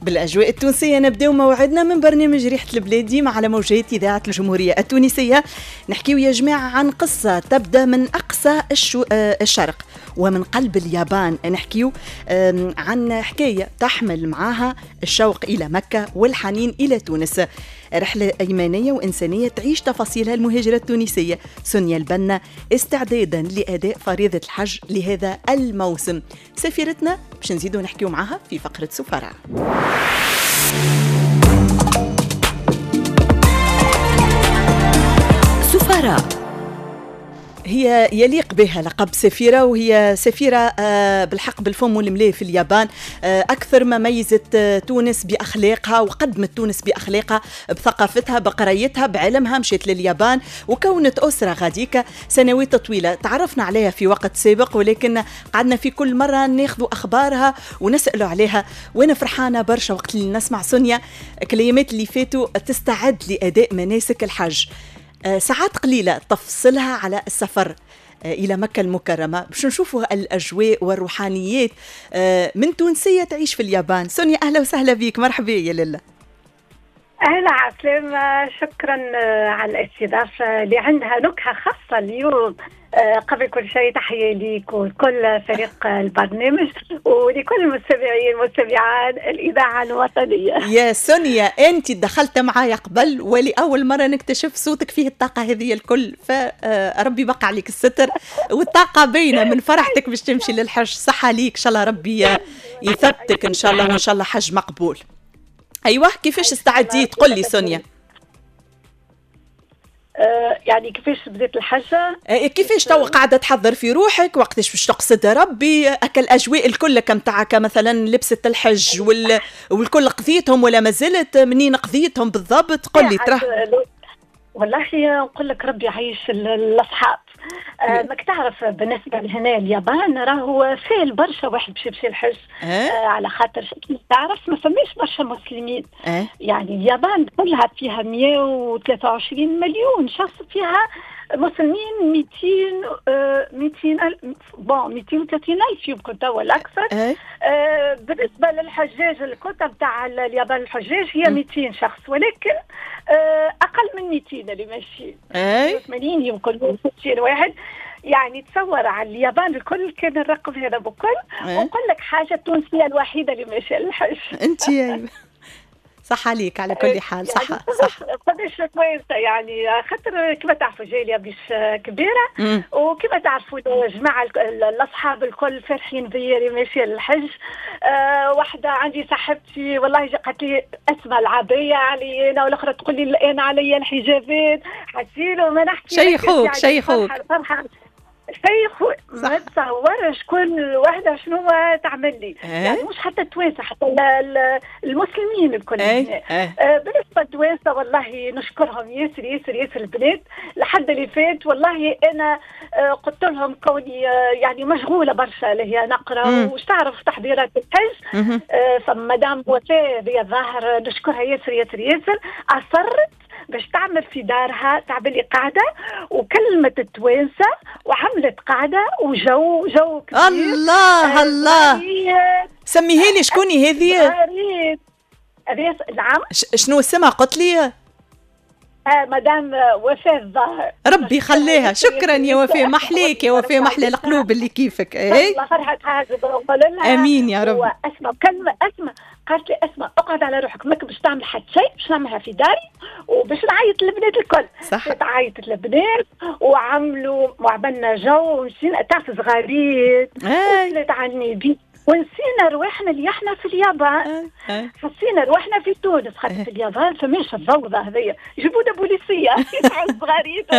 بالأجواء التونسية نبدأ موعدنا من برنامج ريحة البلادي مع على موجات إذاعة الجمهورية التونسية. نحكيو يا جماعة عن قصة تبدأ من أقصى الشرق ومن قلب اليابان. نحكيو عن حكاية تحمل معاها الشوق إلى مكة والحنين إلى تونس. رحلة إيمانية وإنسانية تعيش تفاصيلها المهاجرة التونسية سونيا البنا استعدادا لأداء فريضة الحج لهذا الموسم. سفيرتنا باش نزيدو نحكيو معاها في فقرة سفراء. سفراء هي يليق بها لقب سفيرة، وهي سفيرة بالحق بالفم والملاه في اليابان. أكثر ما ميزت تونس بأخلاقها وقدمت تونس بأخلاقها بثقافتها بقريتها بعلمها. مشيت لليابان وكونت أسرة غاديكا سنوات طويلة. تعرفنا عليها في وقت سابق، ولكن قعدنا في كل مرة ناخذوا أخبارها ونسألوا عليها. وأنا فرحانة برشا وقت اللي نسمع سونيا كليامات اللي فاتوا تستعد لأداء مناسك الحج. ساعات قليلة تفصلها على السفر إلى مكة المكرمة باش نشوفوا الأجواء والروحانيات من تونسية تعيش في اليابان. سونيا أهلا وسهلا بيك، مرحبا يا لله. أهلا عسلامة، شكرا على الاستضافة اللي عندها نكهة خاصة اليوم. قبل كل شيء تحية ليك وكل فريق البرنامج ولكل المستمعين والمستمعات الإذاعة الوطنية. يا سونيا أنت دخلت معايا قبل ولأول مرة نكتشف صوتك فيه الطاقة هذه الكل، فربي بقى عليك الستر والطاقة باينة من فرحتك باش تمشي للحج. صحة ليك إن شاء الله، ربي يثبتك إن شاء الله وإن شاء الله حج مقبول. أيوة كيفاش استعديت؟ قل لي سونيا. يعني كيفاش بديت الحجة؟ كيفاش توا قاعدة تحضر في روحك؟ وقتاش باش تقصد ربي؟ أكل الأجواء الكل كم تاعك مثلا لبسة الحج والكل قضيتهم ولا ما زلت؟ منين قضيتهم بالضبط؟ قل لي ترى. والله نقول لك ربي يعيش الأصحاب. ماك تعرف بالنسبة لهنا اليابان راهو فيه برشا واحد بشي الحج. على خاطر تعرف ما فماش برشا مسلمين. يعني اليابان كلها فيها 123 مليون شخص، فيها مسلمين 230 ألف يمكن توا الأكثر. بالنسبة للحجاج الكتب تاع اليابان الحجاج هي 200 شخص، ولكن أقل من 200 اللي ماشيين. 80 يمكن 60 واحد. يعني تصور على اليابان الكل كان الرقم هذا بكل. ونقول لك حاجة، التونسية الوحيدة اللي ماشية للحج. أنت صح عليك على كل حال. صح يعني صح. قداش كويسه يعني، خاطر كما تعرفوا جاليه مش كبيره، وكما تعرفوا جماعه الاصحاب الكل فرحين بيا ماشيه للحج. واحده عندي صاحبتي والله قالت لي اسمع العبايه علي انا، والاخرى تقول لي الان علي الحجابات. حسيله ما نحكي شيخوك شيخوك شيخو ما تصورش كل واحدة شنو تعمل لي. يعني مش حتى التوانسة، حتى المسلمين الكل. بالنسبة للتوانسة والله نشكرهم ياسر ياسر ياسر البنات. لحد اللي فات والله أنا قلت لهم كوني يعني مشغولة برشا اللي هي نقرأ وش تعرف تحضيرات الحج. فمدام وفاء ذي الظاهر نشكرها ياسر ياسر ياسر، أصرت باش تعمل في دارها تعمل لي قاعدة وكلمة التوانسة وعملت قاعدة وجو كبير. الله الله، سميها لي شكوني هذه؟ نعم شنو اسمها قلت لي؟ مدام وفاء الظاهر، ربي يخليها. شكرا يا وفاء، محليك يا وفاء، محلى القلوب اللي كيفك. الله فرحت حاجة ونقول لها امين يا رب. اسمع كلمة، اسمع قالت لي اسمع اقعد على روحك، ماك باش تعمل حتى شيء، باش نعملها في داري وباش نعيط للبنات الكل. صح. تعيطت للبنات وعملنا جو ومشينا تعرف صغاريت وصلت عني بي ونسينا رواحنا اللي احنا في اليابان. حسينا رواحنا في تونس، خاطر في اليابان فماش الضوضة هذيا، يجيبونا بوليسية على الصغاريت.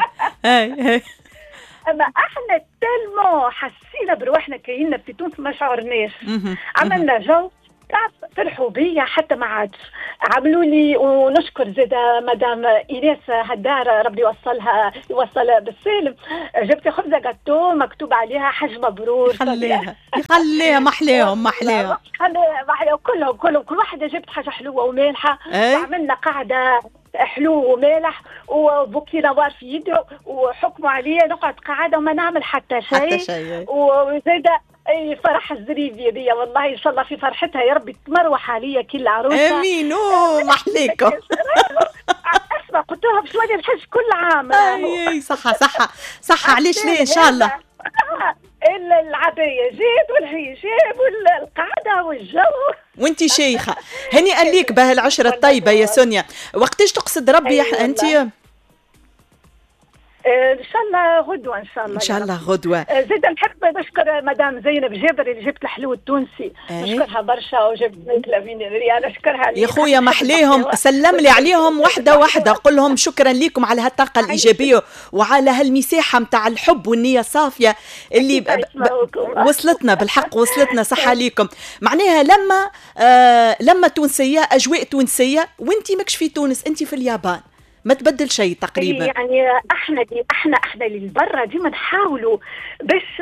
اما احنا تلمو حسينا برواحنا كاينة في تونس ما شعرناش. عملنا جو فرحوا بيا حتى ما عادش عملوا لي. ونشكر زيدا مدام إيناس هدار ربي يوصلها بالسالم. جبت خبزة جاتو مكتوب عليها حج مبرور. يخليها محليهم كلهم كل واحدة جبت حاجة حلوة ومالحة. وعملنا قاعدة حلو ومالح وبوكي نوار في يده وحكموا عليا نقعد قاعدة وما نعمل حتى شيء. وزيدا اي فرح الزريبيه دي والله ان شاء الله في فرحتها يا ربي تمروح عليا كل عروسه. امين. محليكم. اسمع قلتوها بشويه الحج كل عام. اي صح عليش ليه ان شاء الله. العبايه جيت والحجاب والقعده والجو. وانتي شيخه هنيئا ليك بهالعشره الطيبه يا سونيا. وقتاش تقصد ربي انتي؟ ان شاء الله غدوه ان شاء الله. ان شاء الله غدوه. زيد نحب نشكر مدام زينب جابر اللي جبت الحلو التونسي. نشكرها برشا وجبت 30 ريال. نشكرها يا خويا محليهم. سلم لي عليهم واحده قل لهم شكرا لكم على هالطاقه الايجابيه وعلى هالمساحه متاع الحب والنيه الصافيه اللي وصلتنا بالحق. وصلتنا صحه ليكم. معناها لما تونسيه اجواء تونسيه وانتي ماكش في تونس، انتي في اليابان، ما تبدل شيء تقريبا. يعني احنا اللي برا ديما نحاولوا باش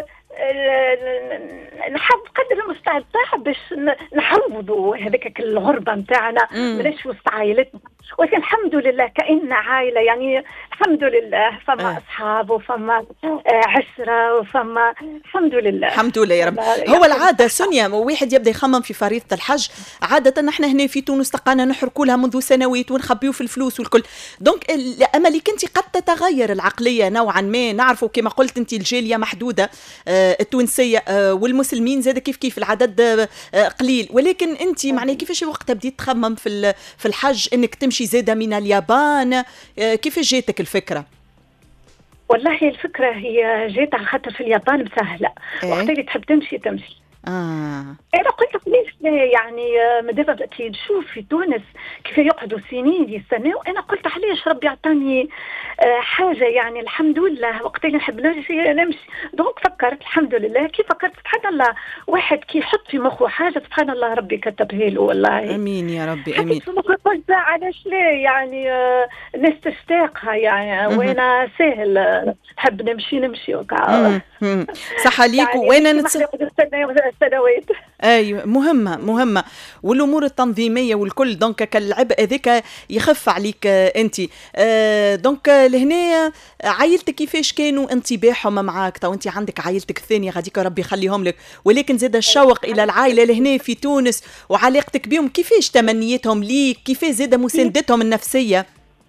نحب قدر المستطاع باش نحوضوا هذيك الغربه نتاعنا. ماناش وسط عائلتنا، ولكن الحمد لله كأننا عائله. يعني الحمد لله فما اصحاب وفما عشره وفما الحمد لله. الحمد لله يا رب. هو العاده سونيا واحد يبدا يخمم في فريضه الحج. عاده نحن هنا في تونس تلقانا نحركوا لها منذ سنوات ونخبيو في الفلوس والكل. دونك املك انت قد تتغير العقليه نوعا ما. نعرفوا كما قلت انت الجاليه محدوده التونسيه والمسلمين زاد كيف العدد قليل، ولكن انت معناه كيفاش وقتها بديت تخمم في الحج انك تمشي زاده من اليابان؟ كيفاش جاتك الفكره؟ والله الفكره هي جات على خاطر في اليابان مسهله. وقت اللي تحب تمشي انا قلت ليش يعني مادام كي نشوف في تونس كيف يقعدوا سنين يستناو، انا قلت علاش ربي عطاني حاجه يعني الحمد لله وقت اللي نحب نمشي. دونك فكرت الحمد لله. كيف فكرت سبحان الله واحد كي يحط في مخه حاجه سبحان الله ربي كتبها له. والله امين يا ربي امين. قلت علاش ليه يعني الناس تشتاقها يعني وانا سهل نحب نمشي وكا. صح عليك. يعني وانا سنوات. ايوه مهمه والامور التنظيميه والكل. دونك كالعبء هذاك يخف عليك انت. دونك لهنا عائلتك كيفاش كانوا انطباعهم معاك؟ تو انت عندك عائلتك الثانيه غاديك ربي يخليهم لك، ولكن زاد الشوق الى العائله لهنا في تونس وعلاقتك بهم كيفاش؟ تمنيتهم ليك كيفاش؟ زاد مساندتهم النفسيه؟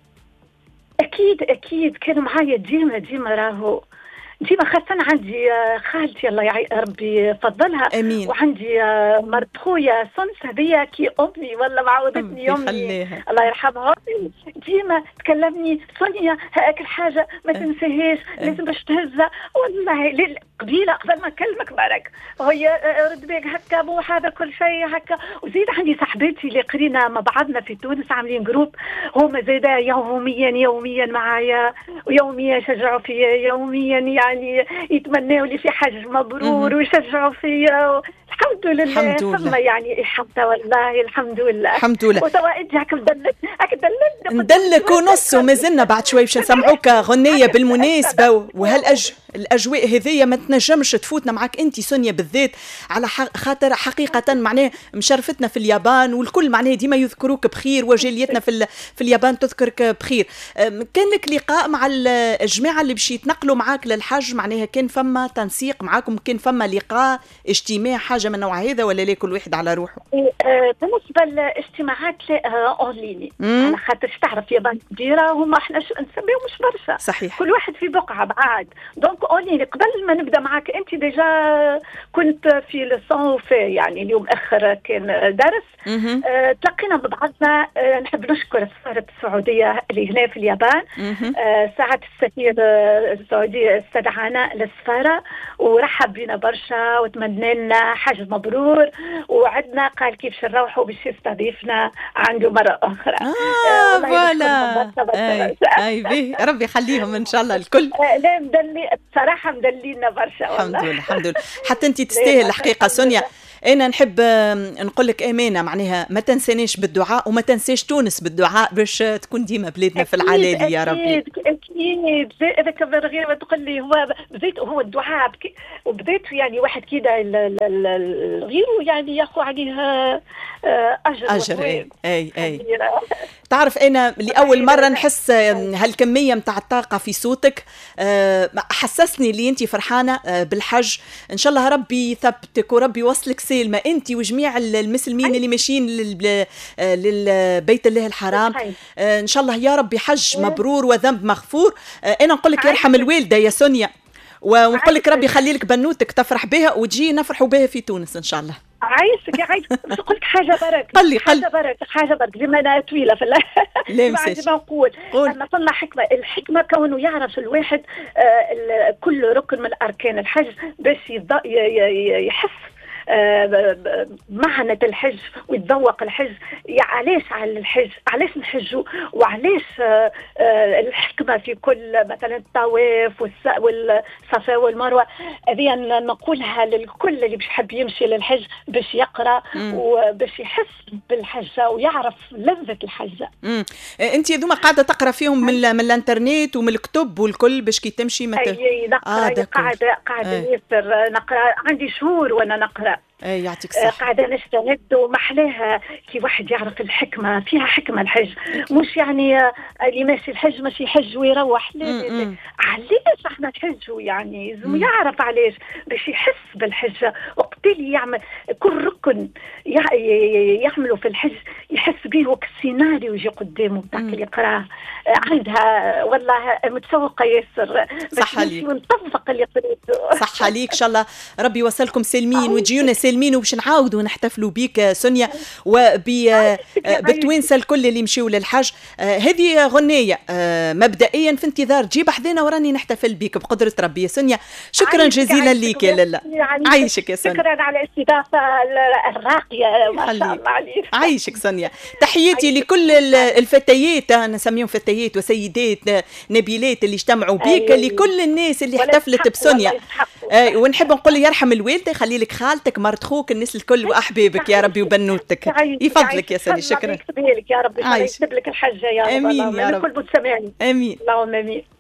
اكيد كانوا معايا ديما راهو ديما. خاصة عندي خالتي الله ربي يفضلها. امين. وعندي مرت خويا سونس هذيا كي امي والله معودتني امي الله يرحمها. ديما تكلمني سونيا هاك الحاجه ما تنساهاش لازم باش تهزها. والله قبيله قبل ما نكلمك بارك وهي رد بيك هكا مو هذا كل شيء هكا. وزيد عندي صاحباتي اللي قرينا مع بعضنا في تونس عاملين جروب، هما زيدا يوميا معايا ويوميا يشجعوا فيا يوميا يعني يتمنوا لي في حج مبرور ويشجعوا فيا. الحمد لله ثم يعني حتى والله الحمد لله. وتوائد هاك ندلك ونص وما زلنا بعد شوي باش نسمعوك غنية بالمناسبة. الأجواء هذية ما تنجمش تفوتنا معك أنت سونيا بالذات على خاطر حقيقة معناه مشرفتنا في اليابان والكل معناه ديما يذكروك بخير وجاليتنا في اليابان تذكرك بخير. كان لك لقاء مع الجماعة اللي باش يتنقلوا معاك للحج؟ معناها كان فما تنسيق معاكم؟ كان فما لقاء اجتماع حاجة من نوع هذا ولا لا كل واحد على روحه؟ بالنسبة للاجتماعات اونلاين على خاطر تعرف يابان كبيرة وما احنا نسميهم مش برشا. صحيح. كل واحد في بقعة بعاد. دونك اونلاين قبل ما نبدا معك انت ديجا كنت في لسون في يعني اليوم اخر كان درس. تلقينا ببعضنا. نحب نشكر سفارة السعودية اللي هنا في اليابان. ساعة السفير السعودي استدعانا للسفارة ورحب بنا برشا وتمنى لنا حج مبرور وعدنا قال كيفاش نروحوا باش يستضيفنا عنده مرة أخرى. فوالا. أي ربي يخليهم إن شاء الله الكل. لا بصراحة مدلينا برشا والله. الحمد لله حتى أنت تستاهل الحقيقة سونيا. انا نحب نقول لك امانه معناها ما تنسانيش بالدعاء وما تنساش تونس بالدعاء باش تكون ديما بلادنا في العلالي يا ربي. اكيد هذاك غير ما تقول لي هو بديت هو الدعاء وبديت يعني واحد كده غيره يعني ياخذ عليها اجر. اي تعرف انا لاول مره نحس هالكميه متاع الطاقه في صوتك، حسسني اللي انت فرحانه بالحج. ان شاء الله ربي يثبتك وربي يوصلك سالمه انت وجميع المسلمين اللي ماشيين للبيت الله الحرام. ان شاء الله يا ربي حج مبرور وذنب مغفور. انا نقول لك يرحم الوالده يا سونيا، ونقول لك ربي يخلي لك بنوتك تفرح بها وتجي نفرحوا بها في تونس ان شاء الله. عايش باش نقول لك حاجه برك. حاجه برك بما انا طويله في بعد ما نقول انا طلع الحكمه كونه يعرف الواحد كل ركن من اركان الحج باش يحس معنى الحج ويتذوق الحج. علاش على الحج، علاش نحجوا، وعلاش الحكمة في كل مثلا الطواف والصفا والمروة. هذه نقولها للكل اللي باش يحب يمشي للحج باش يقرأ وباش يحس بالحجة ويعرف لذة الحجة. انت ذوما قاعدة تقرأ فيهم من الانترنت ومن الكتب والكل باش كي تمشي قاعدة ياسر نقرأ، عندي شهور وانا نقرأ. يعطيك الصحة. قاعدة نستند ومحلاها كي واحد يعرف الحكمة، فيها حكمة الحج، مش يعني اللي ماشي الحج ماشي يحج ويروح. لا علاش احنا نحجوا يعني لازم يعرف علاش باش يحس بالحجة، وقت اللي يعمل كل ركن يعملوا في الحج يحس به وقت السيناريو يجي قدامه بتاعك اللي يقراه. عندها والله متشوقة ياسر صح عليك ونطبق اللي قريته. صح عليك. ان شاء الله ربي يوصلكم سالمين وتجيونا سالمين وباش نعاودوا نحتفلوا بيك سونيا وبالتوانسه الكل اللي مشيوا للحج. هذه غنية مبدئيا في انتظار تجيب حذنا وراني نحتفل بيك بقدرة ربي يا سونيا. شكرا جزيلا ليك يا لالا. عايشك يا سونيا. شكرا على الاستضافة الراقية ما شاء الله عليك. عايشك سونيا. تحياتي لكل الفتيات، نسميهم فتيات وسيدات نبيلات اللي اجتمعوا بيك، لكل الناس اللي احتفلت بسونيا. ونحب نقول يرحم الوالده، يخلي لك خالتك مرت خوك الناس الكل واحبابك يا ربي وبنوتك. يفضلك يا سونيا. شكرا. يكتب لك يا ربي، يكتب لك الحجه يا رب. امين يا رب. كل مستمعين. امين اللهم امين.